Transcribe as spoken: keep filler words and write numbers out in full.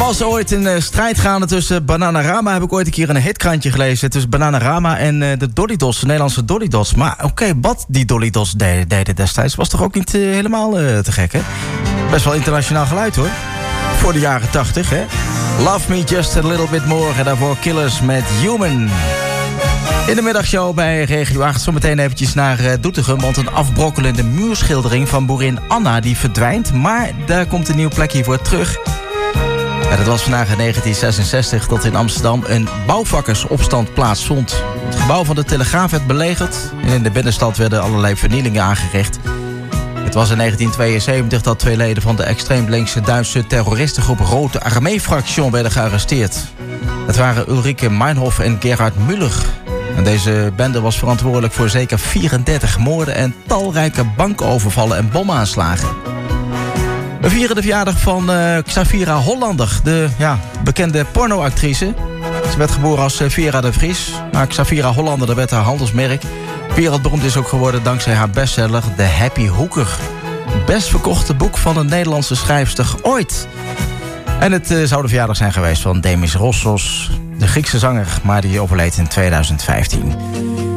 was ooit een uh, strijd gaande tussen Bananarama, heb ik ooit een keer in een hitkrantje gelezen, tussen Bananarama en uh, de Dolly Dots, de Nederlandse Dolly Dots. Maar oké, okay, wat die Dolly Dots deden, deden destijds was toch ook niet uh, helemaal uh, te gek, hè? Best wel internationaal geluid, hoor. Voor de jaren tachtig, hè? Love Me Just A Little Bit More en daarvoor Killers met Human. In de middagshow bij Regio acht zometeen eventjes naar uh, Doetinchem, want een afbrokkelende muurschildering van boerin Anna die verdwijnt, maar daar komt een nieuw plekje voor terug. Ja, dat was vandaag in negentien zesenzestig dat in Amsterdam een bouwvakkersopstand plaatsvond. Het gebouw van de Telegraaf werd belegerd en in de binnenstad werden allerlei vernielingen aangericht. Het was in negentien tweeënzeventig dat twee leden van de extreem linkse Duitse terroristengroep Rote Armee-fractie werden gearresteerd. Het waren Ulrike Meinhof en Gerhard Müller. En deze bende was verantwoordelijk voor zeker vierendertig moorden en talrijke bankovervallen en bomaanslagen. We vieren de verjaardag van uh, Xavira Hollander, de ja, bekende pornoactrice. Ze werd geboren als uh, Vera de Vries, maar Xavira Hollander, dat werd haar handelsmerk. Wereldberoemd is ook geworden dankzij haar bestseller The Happy Hooker. Het best verkochte boek van een Nederlandse schrijfster ooit. En het uh, zou de verjaardag zijn geweest van Demis Roussos, de Griekse zanger, maar die overleed in tweeduizend vijftien.